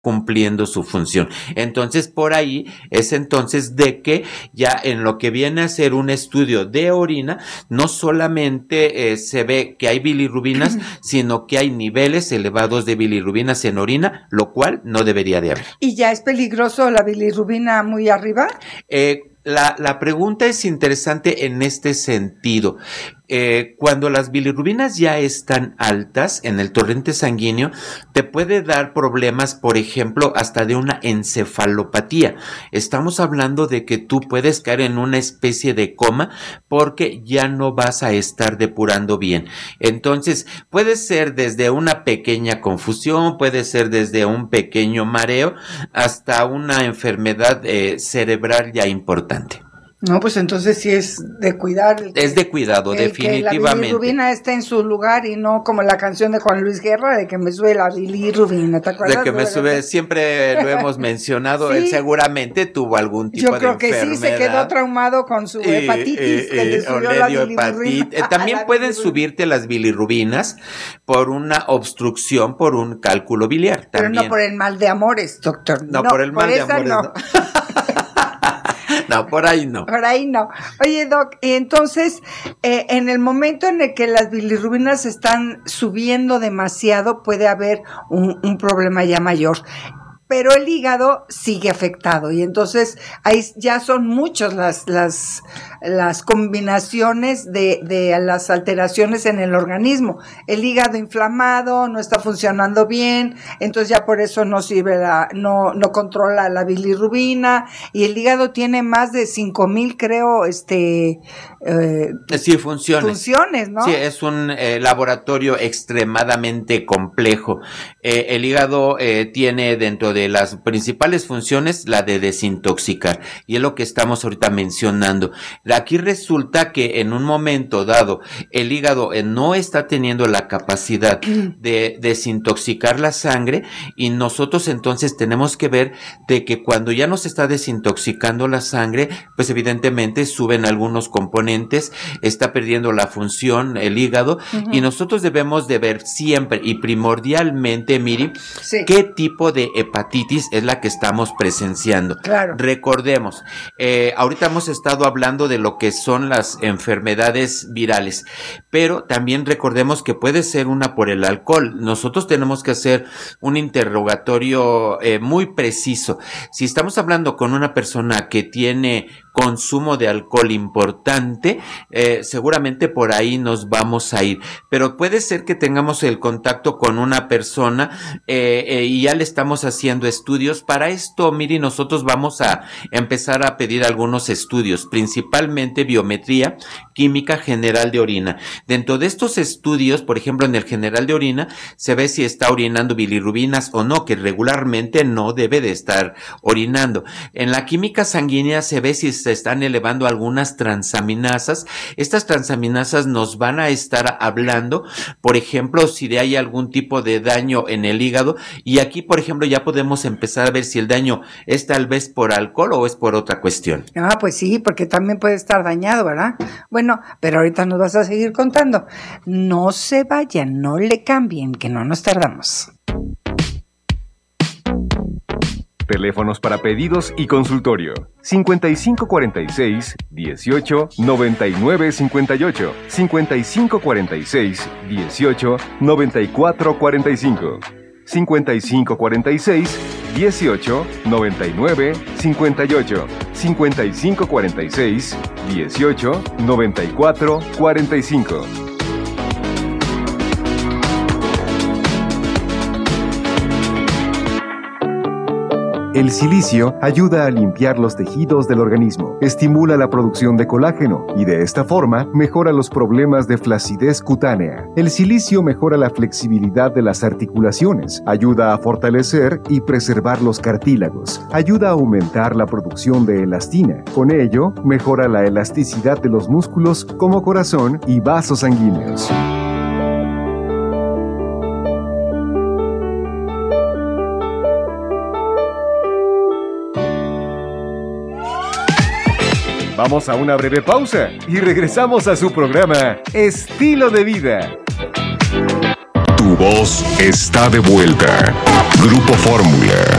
cumpliendo su función. Entonces, por ahí es entonces de que ya en lo que viene a ser un estudio de orina, no solamente se ve que hay bilirrubinas, sino que hay niveles elevados de bilirrubinas en orina, lo cual no debería de haber. ¿Y ya es peligroso la bilirrubina muy arriba? La pregunta es interesante en este sentido. Cuando las bilirrubinas ya están altas en el torrente sanguíneo, te puede dar problemas, por ejemplo, hasta de una encefalopatía. Estamos hablando de que tú puedes caer en una especie de coma porque ya no vas a estar depurando bien. Entonces, puede ser desde una pequeña confusión, puede ser desde un pequeño mareo, hasta una enfermedad cerebral ya importante. No, pues entonces sí es de cuidar. Es de cuidado, definitivamente. Que la bilirrubina esté en su lugar y no como la canción de Juan Luis Guerra de que me sube la bilirrubina, ¿te acuerdas? De que me sube, siempre lo hemos mencionado, sí. Él seguramente tuvo algún tipo de enfermedad. Yo creo que sí, se quedó traumado con su hepatitis, que le subió la bilirrubina. También pueden subirte las bilirrubinas por una obstrucción, por un cálculo biliar. Pero también. No por el mal de amores, doctor. No, por el mal de amores, no. No, por ahí no. Por ahí no. Oye, Doc, entonces, en el momento en el que las bilirrubinas están subiendo demasiado, puede haber un problema ya mayor. Pero el hígado sigue afectado y entonces ahí ya son muchas las combinaciones de las alteraciones en el organismo. El hígado inflamado, no está funcionando bien, entonces ya por eso no sirve no controla la bilirrubina, y el hígado tiene más de 5,000, creo, sí, funciones, ¿no? Sí, es un laboratorio extremadamente complejo. El hígado tiene dentro de las principales funciones la de desintoxicar, y es lo que estamos ahorita mencionando. Aquí resulta que en un momento dado el hígado no está teniendo la capacidad de desintoxicar la sangre, y nosotros entonces tenemos que ver de que cuando ya nos está desintoxicando la sangre, pues evidentemente suben algunos componentes, está perdiendo la función el hígado, y nosotros debemos de ver siempre y primordialmente, Miri, sí, qué tipo de hepatitis es la que estamos presenciando. Claro. Recordemos, ahorita hemos estado hablando de lo que son las enfermedades virales, pero también recordemos que puede ser una por el alcohol. Nosotros tenemos que hacer un interrogatorio muy preciso. Si estamos hablando con una persona que tiene consumo de alcohol importante, seguramente por ahí nos vamos a ir, pero puede ser que tengamos el contacto con una persona y ya le estamos haciendo estudios. Para esto, Miri, nosotros vamos a empezar a pedir algunos estudios, principalmente biometría química general de orina. Dentro de estos estudios, por ejemplo, en el general de orina, se ve si está orinando bilirrubinas o no, que regularmente no debe de estar orinando. En la química sanguínea se ve si se están elevando algunas transaminasas. Estas transaminasas nos van a estar hablando, por ejemplo, si hay algún tipo de daño en el hígado, y aquí, por ejemplo, ya podemos empezar a ver si el daño es tal vez por alcohol o es por otra cuestión. Ah, pues sí, porque también puede estar dañado, ¿verdad? Bueno, pero ahorita nos vas a seguir contando. No se vayan, no le cambien, que no nos tardamos. Teléfonos para pedidos y consultorio: 5546-18-9958, 5546-18-9445, 5546-18-9958, 5546-18-9445. El silicio ayuda a limpiar los tejidos del organismo, estimula la producción de colágeno y de esta forma mejora los problemas de flacidez cutánea. El silicio mejora la flexibilidad de las articulaciones, ayuda a fortalecer y preservar los cartílagos, ayuda a aumentar la producción de elastina. Con ello, mejora la elasticidad de los músculos como corazón y vasos sanguíneos. Vamos a una breve pausa y regresamos a su programa Estilo de Vida. Tu voz está de vuelta. Grupo Fórmula.